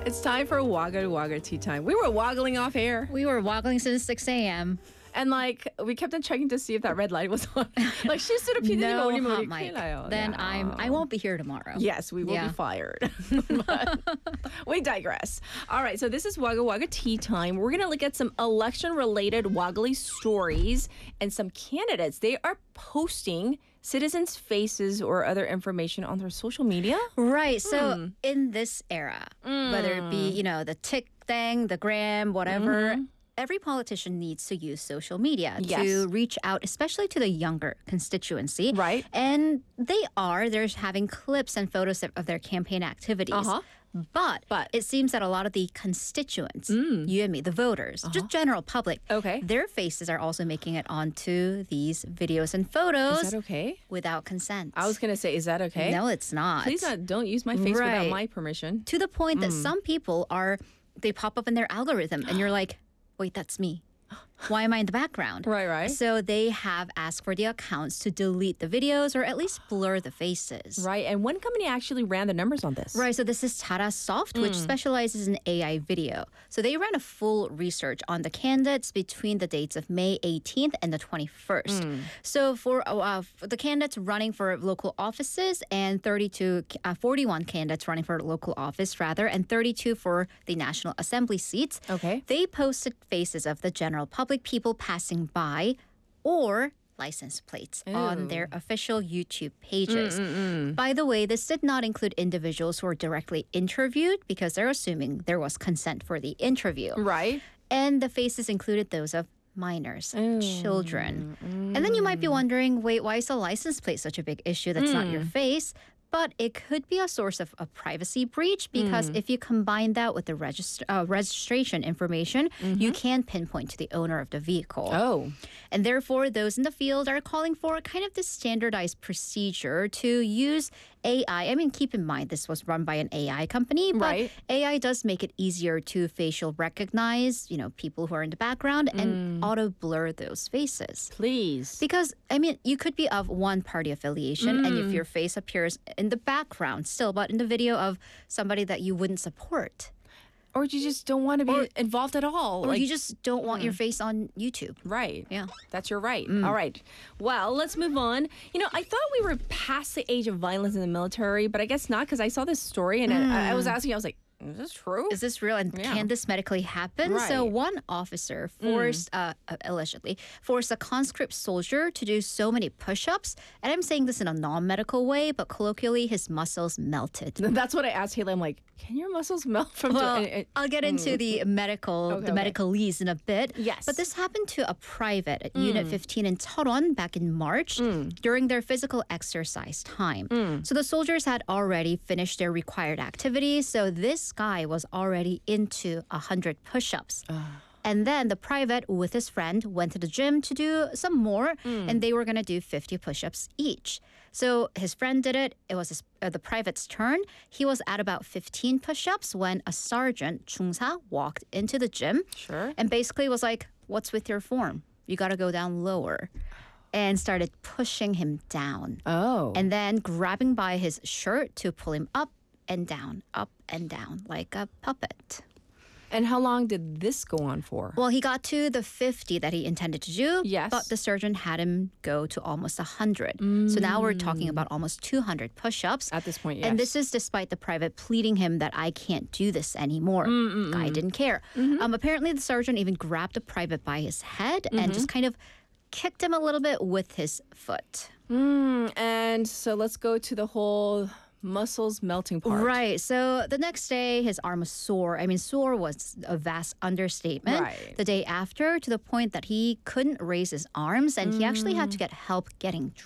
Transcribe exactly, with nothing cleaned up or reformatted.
It's time for Wagga Wagga tea time. We were waggling off air. We were waggling since six a.m. And like we kept on checking to see if that red light was on. like 실수로 피디님이 No 오니 hot 뭐니 mic. 큰일 나요. Then Yeah. I'm I won't be here tomorrow. Yes, we will Yeah. be fired. But we digress. All right, so this is Wagga Wagga tea time. We're gonna look at some election-related waggly stories and some candidates. They are posting citizens' faces or other information on their social media. Right. So in this era, whether it be, you know, the tick thing, the gram, whatever, every politician needs to use social media Yes. to reach out, especially to the younger constituency. Right. And they are. They're having clips and photos of, of their campaign activities. Uh-huh. But, But- it seems that a lot of the constituents, you and me, the voters, just general public, Okay. their faces are also making it onto these videos and photos Is that okay? without consent. I was gonna say, is that okay? No, it's not. Please not, don't use my face without Right. my permission. To the point that some people are, they pop up in their algorithm and you're like, wait, that's me. Why am I in the background? Right, right. So they have asked for the accounts to delete the videos or at least blur the faces. Right, and one company actually ran the numbers on this. Right, so this is Tara Soft, which specializes in A I video. So they ran a full research on the candidates between the dates of May eighteenth and the twenty-first. So for, uh, for the candidates running for local offices and thirty-two, uh, forty-one candidates running for local office rather, and thirty-two for the National Assembly seats. Okay. They posted faces of the general public, people passing by, or license plates on their official YouTube pages. By the way, this did not include individuals who were directly interviewed because they're assuming there was consent for the interview. Right. And the faces included those of minors, children. And then you might be wondering, wait, why is a license plate such a big issue that's not your face? But it could be a source of a privacy breach because if you combine that with the regist- uh, registration information, you can pinpoint to the owner of the vehicle. Oh. And therefore, those in the field are calling for kind of this standardized procedure to use A I. I mean, keep in mind, this was run by an A I company, but Right. A I does make it easier to facial recognize, you know, people who are in the background and auto blur those faces. Please. Because, I mean, you could be of one party affiliation, and if your face appears in the background still, but in the video of somebody that you wouldn't support, Or you just don't want to be involved at all. or like, you just don't want your face on YouTube. Right. Yeah. That's your right. All right. Well, let's move on. You know, I thought we were past the age of violence in the military, but I guess not because I saw this story and I, I was asking, I was like, is this true? Is this real? And Yeah. can this medically happen? Right. So one officer forced, uh, uh, allegedly, forced a conscript soldier to do so many push-ups. And I'm saying this in a non-medical way, but colloquially, his muscles melted. That's what I asked Haley. I'm like, can your muscles melt from... Well, uh, uh, I'll get into the medical, Okay, the okay. medicalese in a bit. Yes. But this happened to a private at Unit fifteen in Cheoron back in March during their physical exercise time. So the soldiers had already finished their required activities. So this guy was already into one hundred push-ups. And then the private with his friend went to the gym to do some more, and they were going to do fifty push-ups each. So his friend did it. It was his, uh, the private's turn. He was at about fifteen push-ups when a sergeant, 중사, walked into the gym Sure. and basically was like, what's with your form? You got to go down lower. And started pushing him down. Oh. And then grabbing by his shirt to pull him up and down, up and down, like a puppet. And how long did this go on for? Well, he got to the fifty that he intended to do, Yes. but the surgeon had him go to almost one hundred. So now we're talking about almost two hundred push-ups. At this point, yes. And this is despite the private pleading him that I can't do this anymore. Guy didn't care. Um, apparently, the surgeon even grabbed the private by his head and just kind of kicked him a little bit with his foot. Mm, and so let's go to the whole muscles melting part. Right. So the next day, his arm was sore. I mean, sore was a vast understatement. Right. The day after, to the point that he couldn't raise his arms and he actually had to get help getting